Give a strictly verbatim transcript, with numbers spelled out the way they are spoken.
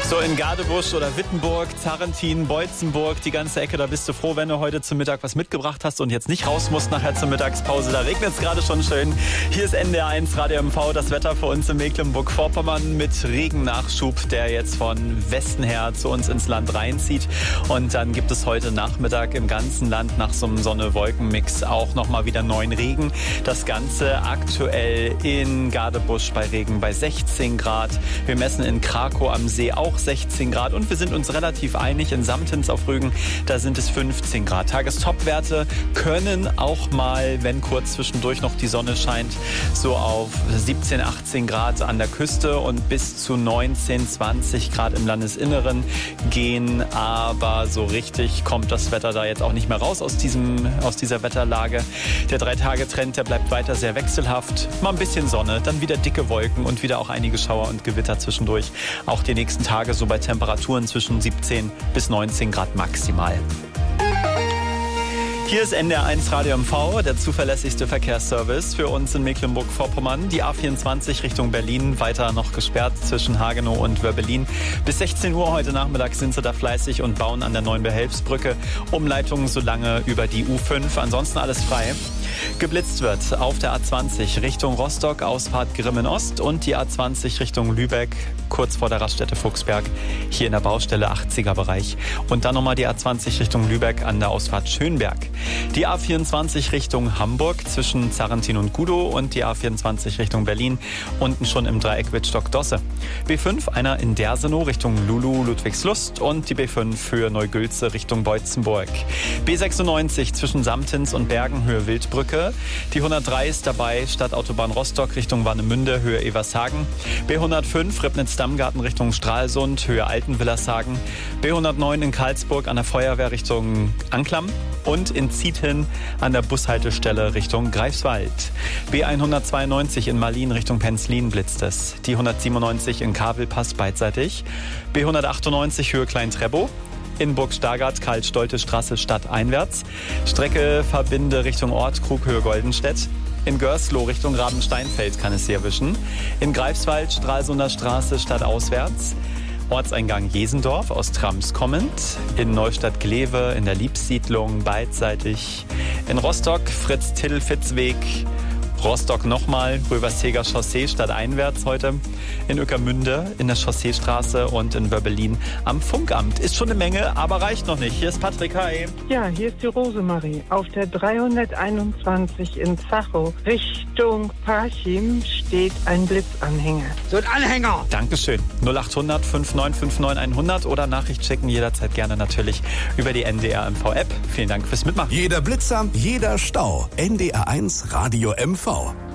So in Gadebusch oder Wittenburg, Zarrentin, Boitzenburg, die ganze Ecke, da bist du froh, wenn du heute zum Mittag was mitgebracht hast und jetzt nicht raus musst nachher zur Mittagspause. Da regnet es gerade schon schön. Hier ist N D R eins Radio M V, das Wetter für uns in Mecklenburg-Vorpommern mit Regennachschub, der jetzt von Westen her zu uns ins Land reinzieht. Und dann gibt es heute Nachmittag im ganzen Land nach so einem Sonne-Wolken-Mix auch nochmal wieder neuen Regen. Das Ganze aktuell in Gadebusch bei Regen bei sechzehn Grad. Wir messen in Krakow am See auch sechzehn Grad und wir sind uns relativ einig in Samtens auf Rügen, da sind es fünfzehn Grad. Tagestopwerte können auch mal, wenn kurz zwischendurch noch die Sonne scheint, so auf siebzehn, achtzehn Grad an der Küste und bis zu neunzehn, zwanzig Grad im Landesinneren gehen. Aber so richtig kommt das Wetter da jetzt auch nicht mehr raus aus, diesem, aus dieser Wetterlage. Der Drei-Tage-Trend, der bleibt weiter sehr wechselhaft. Mal ein bisschen Sonne, dann wieder dicke Wolken und wieder auch einige Schauer und Gewitter zwischendurch. Auch die nächsten Tage so bei Temperaturen zwischen siebzehn bis neunzehn Grad maximal. Hier ist N D R eins Radio M V, der zuverlässigste Verkehrsservice für uns in Mecklenburg-Vorpommern. Die A vierundzwanzig Richtung Berlin weiter noch gesperrt zwischen Hagenow und Wörbelin. Bis sechzehn Uhr heute Nachmittag sind sie da fleißig und bauen an der neuen Behelfsbrücke Umleitungen so lange über die U fünf. Ansonsten alles frei. Geblitzt wird auf der A zwanzig Richtung Rostock, Ausfahrt Grimmen Ost und die A zwanzig Richtung Lübeck, kurz vor der Raststätte Fuchsberg, hier in der Baustelle achtziger Bereich. Und dann nochmal die A zwanzig Richtung Lübeck an der Ausfahrt Schönberg. Die A vierundzwanzig Richtung Hamburg zwischen Zarrentin und Gudow und die A vierundzwanzig Richtung Berlin, unten schon im Dreieck Wittstock-Dosse. B fünf, einer in Dersenow Richtung Lulu, Ludwigslust und die B fünf für Neugülze Richtung Boitzenburg. B sechsundneunzig zwischen Samtens und Bergen, Höhe Wildbrücke. Die hundertdrei ist dabei, Stadtautobahn Rostock Richtung Warnemünde, Höhe Evershagen. B hundertfünf, Ribnitz-Dammgarten Richtung Stralsund, Höhe Altenwillershagen. B hundertneun in Karlsburg an der Feuerwehr Richtung Anklam. Und in Ziethen an der Bushaltestelle Richtung Greifswald. B hundertzweiundneunzig in Marlin Richtung Penzlin blitzt es. Die hundertsiebenundneunzig in Kavelpass beidseitig. B hundertachtundneunzig Höhe Klein-Treppow. In Burg-Stargard, Karl-Stolte-Straße stadteinwärts. Strecke verbinde Richtung Ort, Krughöhe Goldenstedt. In Görsloh Richtung Rabensteinfeld kann es Sie erwischen. In Greifswald, Stralsunder Straße stadtauswärts. Ortseingang Jesendorf aus Trams kommend. In Neustadt-Glewe, in der Liebsiedlung beidseitig. In Rostock, Fritz-Till-Fitz-Weg. Rostock nochmal, Röverseger Chaussee stadteinwärts heute. In Ueckermünde, in der Chausseestraße und in Wörbelin am Funkamt. Ist schon eine Menge, aber reicht noch nicht. Hier ist Patrick, hi. Ja, hier ist die Rosemarie. Auf der dreihunderteinundzwanzig in Zachow Richtung Parchim steht ein Blitzanhänger. So ein Anhänger! Dankeschön. null achthundert fünfundneunzig fünfundneunzig hundert oder Nachricht schicken jederzeit gerne natürlich über die N D R M V App. Vielen Dank fürs Mitmachen. Jeder Blitzer, jeder Stau. N D R eins Radio M V.